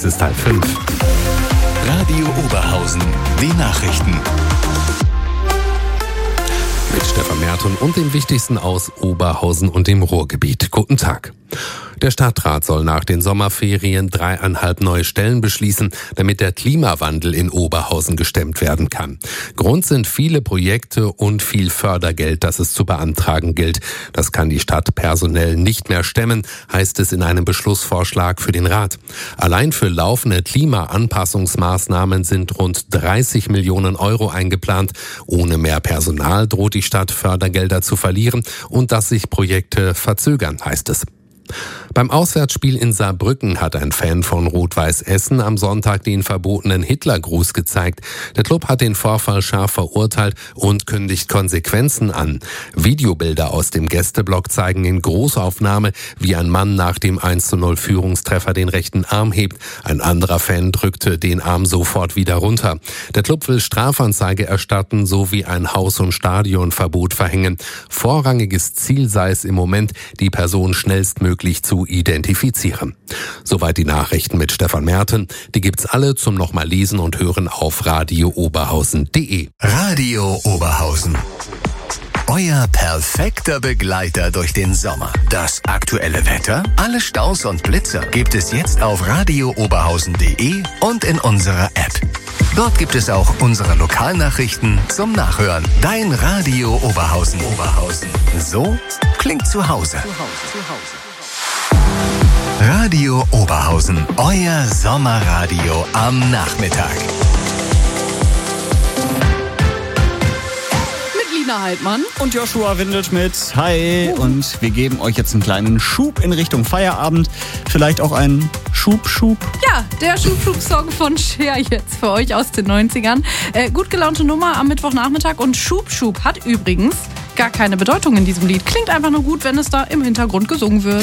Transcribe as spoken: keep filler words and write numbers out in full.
Es ist halb fünf. Radio Oberhausen, die Nachrichten. Mit Stefan Merton und dem Wichtigsten aus Oberhausen und dem Ruhrgebiet. Guten Tag. Der Stadtrat soll nach den Sommerferien dreieinhalb neue Stellen beschließen, damit der Klimawandel in Oberhausen gestemmt werden kann. Grund sind viele Projekte und viel Fördergeld, das es zu beantragen gilt. Das kann die Stadt personell nicht mehr stemmen, heißt es in einem Beschlussvorschlag für den Rat. Allein für laufende Klimaanpassungsmaßnahmen sind rund dreißig Millionen Euro eingeplant. Ohne mehr Personal droht die Stadt Fördergelder zu verlieren und dass sich Projekte verzögern, heißt es. Beim Auswärtsspiel in Saarbrücken hat ein Fan von Rot-Weiß Essen am Sonntag den verbotenen Hitlergruß gezeigt. Der Club hat den Vorfall scharf verurteilt und kündigt Konsequenzen an. Videobilder aus dem Gästeblock zeigen in Großaufnahme, wie ein Mann nach dem eins zu null Führungstreffer den rechten Arm hebt. Ein anderer Fan drückte den Arm sofort wieder runter. Der Club will Strafanzeige erstatten sowie ein Haus- und Stadionverbot verhängen. Vorrangiges Ziel sei es im Moment, die Person schnellstmöglich zu identifizieren. Soweit die Nachrichten mit Stefan Merten. Die gibt's alle zum nochmal lesen und hören auf radio oberhausen punkt de. Radio Oberhausen. Euer perfekter Begleiter durch den Sommer. Das aktuelle Wetter, alle Staus und Blitzer gibt es jetzt auf radio oberhausen punkt de und in unserer App. Dort gibt es auch unsere Lokalnachrichten zum Nachhören. Dein Radio Oberhausen. Oberhausen. So klingt zu Hause. Zu Hause. Zu Hause. Radio Oberhausen, euer Sommerradio am Nachmittag. Mit Lina Heidmann und Joshua Windelschmidt. Hi. Uh. Und wir geben euch jetzt einen kleinen Schub in Richtung Feierabend. Vielleicht auch einen Schub-Schub. Ja, der Schub-Schub-Song von Cher jetzt für euch aus den neunzigern. Äh, gut gelaunte Nummer am Mittwochnachmittag und Schub-Schub hat übrigens gar keine Bedeutung in diesem Lied. Klingt einfach nur gut, wenn es da im Hintergrund gesungen wird.